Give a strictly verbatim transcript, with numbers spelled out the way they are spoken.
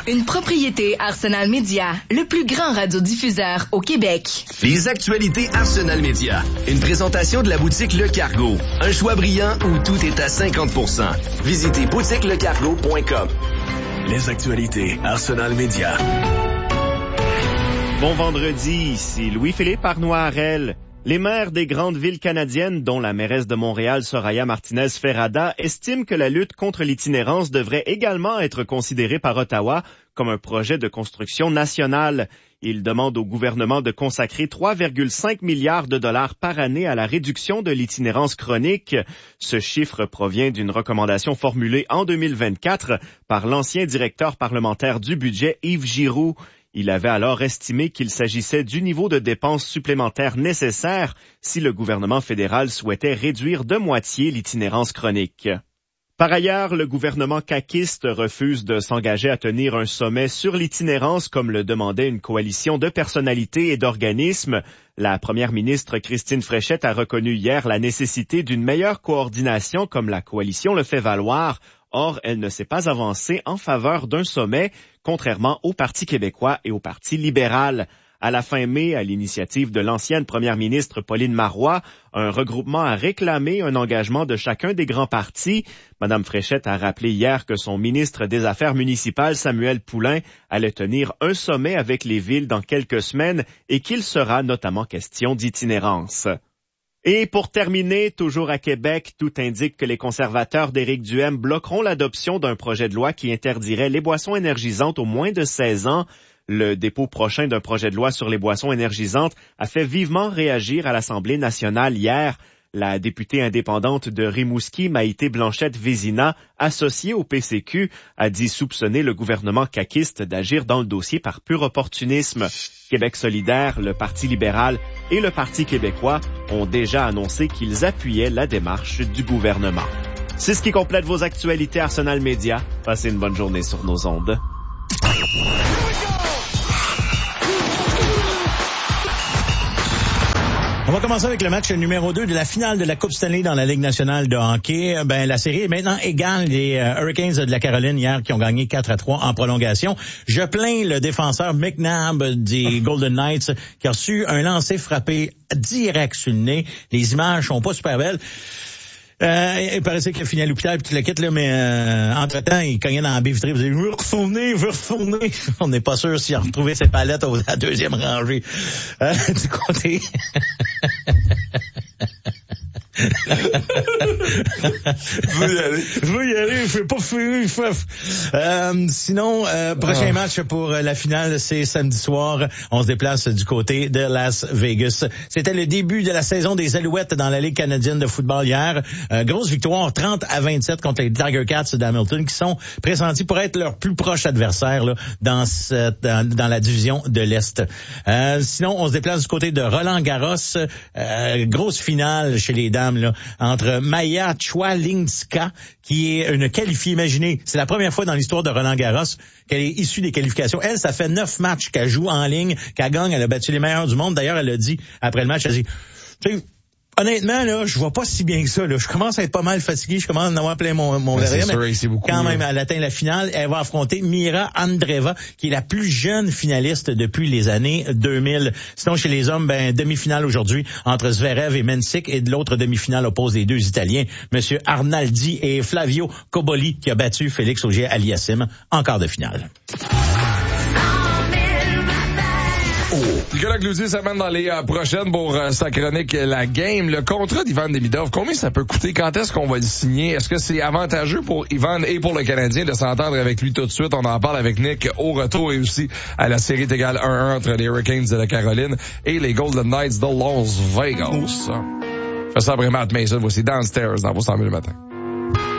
une propriété Arsenal Média, le plus grand radiodiffuseur au Québec. Les actualités Arsenal Média. Une présentation de la boutique Le Cargo. Un choix brillant où tout est à cinquante pour cent. Visitez boutique le cargo point com. Les actualités Arsenal Média. Bon vendredi, ici Louis-Philippe Arnois-Harel. Les maires des grandes villes canadiennes, dont la mairesse de Montréal, Soraya Martinez-Ferrada, estiment que la lutte contre l'itinérance devrait également être considérée par Ottawa comme un projet de construction nationale. Ils demandent au gouvernement de consacrer trois virgule cinq milliards de dollars par année à la réduction de l'itinérance chronique. Ce chiffre provient d'une recommandation formulée en deux mille vingt-quatre par l'ancien directeur parlementaire du budget, Yves Giroux. Il avait alors estimé qu'il s'agissait du niveau de dépenses supplémentaires nécessaire si le gouvernement fédéral souhaitait réduire de moitié l'itinérance chronique. Par ailleurs, le gouvernement caquiste refuse de s'engager à tenir un sommet sur l'itinérance comme le demandait une coalition de personnalités et d'organismes. La première ministre Christine Fréchette a reconnu hier la nécessité d'une meilleure coordination comme la coalition le fait valoir. Or, elle ne s'est pas avancée en faveur d'un sommet, contrairement au Parti québécois et au Parti libéral. À la fin mai, à l'initiative de l'ancienne première ministre Pauline Marois, un regroupement a réclamé un engagement de chacun des grands partis. Madame Fréchette a rappelé hier que son ministre des Affaires municipales, Samuel Poulin, allait tenir un sommet avec les villes dans quelques semaines et qu'il sera notamment question d'itinérance. Et pour terminer, toujours à Québec, tout indique que les conservateurs d'Éric Duhaime bloqueront l'adoption d'un projet de loi qui interdirait les boissons énergisantes aux moins de seize ans. Le dépôt prochain d'un projet de loi sur les boissons énergisantes a fait vivement réagir à l'Assemblée nationale hier. La députée indépendante de Rimouski, Maïté Blanchette-Vézina, associée au P C Q, a dit soupçonner le gouvernement caquiste d'agir dans le dossier par pur opportunisme. Québec solidaire, le Parti libéral et le Parti québécois ont déjà annoncé qu'ils appuyaient la démarche du gouvernement. C'est ce qui complète vos actualités Arsenal Média. Passez une bonne journée sur nos ondes. On va commencer avec le match numéro deux de la finale de la Coupe Stanley dans la Ligue nationale de hockey. Ben, la série est maintenant égale. Les euh, Hurricanes de la Caroline hier qui ont gagné quatre à trois en prolongation. Je plains le défenseur McNabb des Golden Knights qui a reçu un lancer frappé direct sur le nez. Les images sont pas super belles. Euh, il paraissait qu'il a fini à l'hôpital puis qu'il la quitte là, mais euh, entre-temps, il cognait dans la baie vitrée. Il disait, je veux retourner, je veux retourner. On n'est pas sûr s'il a retrouvé ses palettes à la deuxième rangée. Euh, du côté... je veux y aller. Je veux y aller, je vais pas finir. Euh, sinon, euh, prochain oh. match pour la finale, c'est samedi soir. On se déplace du côté de Las Vegas. C'était le début de la saison des Alouettes dans la Ligue canadienne de football hier. Euh, grosse victoire, trente à vingt-sept contre les Tiger Cats d'Hamilton, qui sont pressentis pour être leur plus proche adversaire là, dans, cette, dans, dans la division de l'Est. Euh, sinon, on se déplace du côté de Roland-Garros. Euh, grosse finale chez les dames là, entre Maya Chwalinska, qui est une qualifiée. Imaginez, c'est la première fois dans l'histoire de Roland-Garros qu'elle est issue des qualifications. Elle, ça fait neuf matchs qu'elle joue en ligne, qu'elle gagne, elle a battu les meilleurs du monde. D'ailleurs, elle a dit, après le match, elle a dit, tu sais, honnêtement, là, je vois pas si bien que ça, là. Je commence à être pas mal fatigué. Je commence à en avoir plein mon, mon verre. Mais sûr, beaucoup, quand même, là. elle atteint la finale. Elle va affronter Mira Andreeva, qui est la plus jeune finaliste depuis les années deux mille. Sinon, chez les hommes, ben, demi-finale aujourd'hui entre Zverev et Mensik. Et de l'autre demi-finale oppose les deux Italiens, Monsieur Arnaldi et Flavio Cobolli, qui a battu Félix Auger-Aliassime en quart de finale. Nicolas Cloutier s'amène dans les euh, prochaines pour euh, sa chronique La Game. Le contrat d'Ivan Demidov, combien ça peut coûter? Quand est-ce qu'on va le signer? Est-ce que c'est avantageux pour Ivan et pour le Canadien de s'entendre avec lui tout de suite? On en parle avec Nick au retour et aussi à la série égale un un entre les Hurricanes de la Caroline et les Golden Knights de Las Vegas. Je fais ça après Matt Mason. Voici Downstairs dans vos cent mille le matin.